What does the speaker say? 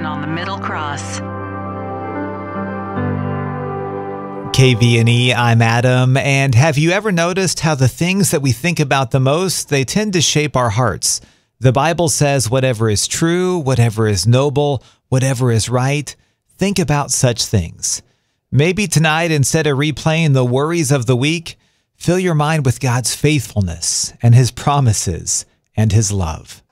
Christian on the Middle Cross. KVNE, I'm Adam, and have you ever noticed how the things that we think about the most, they tend to shape our hearts? The Bible says whatever is true, whatever is noble, whatever is right, think about such things. Maybe tonight, instead of replaying the worries of the week, fill your mind with God's faithfulness and His promises and His love.